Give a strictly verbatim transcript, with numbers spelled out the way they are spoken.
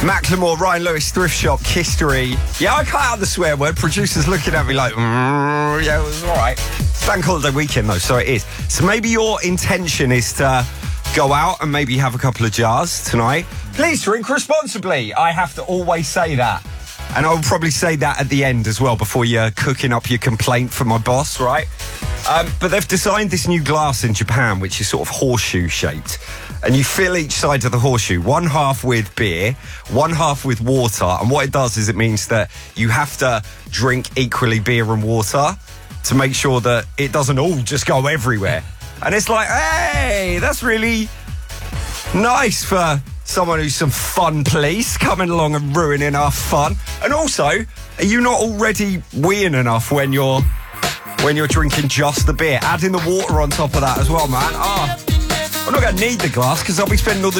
Macklemore, Ryan Lewis, Thrift Shop, History. Yeah, I cut out the swear word. Producers looking at me like, mm, yeah, it was all right. It's bank holiday weekend, though, so it is. So maybe your intention is to go out and maybe have a couple of jars tonight. Please drink responsibly. I have to always say that. And I'll probably say that at the end as well before you're cooking up your complaint for my boss, right? Um, but they've designed this new glass in Japan, which is sort of horseshoe-shaped. And you fill each side of the horseshoe, one half with beer, one half with water. And what it does is it means that you have to drink equally beer and water to make sure that it doesn't all just go everywhere. And it's like, hey, that's really nice for someone who's some fun police coming along and ruining our fun. And also, are you not already weeing enough when you're when you're drinking just the beer? Adding the water on top of that as well, man. Ah, I'm not going to need the glass because I'll be spending all the